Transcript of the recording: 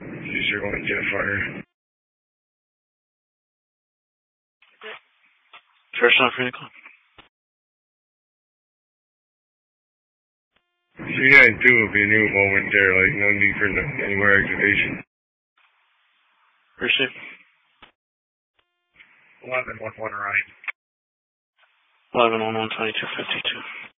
User going jet fire. First off, vehicle. 392 will be a new moment there, like no need for any more activation. Receive. 1111 right. 1111 2252.